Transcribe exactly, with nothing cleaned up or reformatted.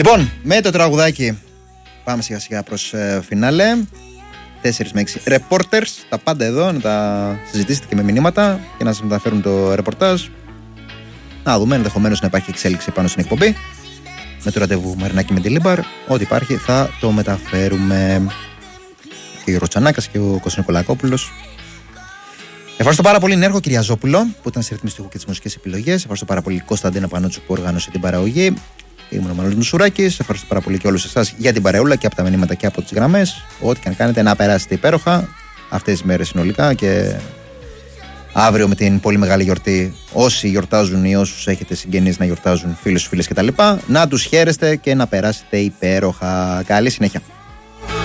Λοιπόν, με το τραγουδάκι πάμε σιγά σιγά προς ε, φινάλε. τέσσερα με έξι reporters, τα πάντα εδώ, να τα συζητήσετε και με μηνύματα και να σας μεταφέρουν το ρεπορτάζ. Να δούμε, ενδεχομένως να υπάρχει εξέλιξη πάνω στην εκπομπή. Με το ραντεβού Μαρινάκη με τη Λίμπαρ, ό,τι υπάρχει θα το μεταφέρουμε. Και ο Γιώργος Τσανάκας και ο Κώστας Νικολακόπουλος. Ευχαριστώ πάρα πολύ Νέργο Κυριαζόπουλο που ήταν στη ρυθμιστικού και τις μουσικές επιλογές. Ευχαριστώ πάρα πολύ Κωνσταντίνα Πανότσου που οργάνωσε την παραγωγή. Ήμουν ο Μανώλης Μουσουράκης. Ευχαριστώ πάρα πολύ και όλους εσάς για την παρεούλα και από τα μηνύματα και από τις γραμμές. Ό,τι και αν κάνετε, να περάσετε υπέροχα αυτές τις μέρες συνολικά και αύριο με την πολύ μεγάλη γιορτή. Όσοι γιορτάζουν ή όσους έχετε συγγενείς να γιορτάζουν, φίλους, φίλες κτλ. Να τους χαίρεστε και να περάσετε υπέροχα. Καλή συνέχεια.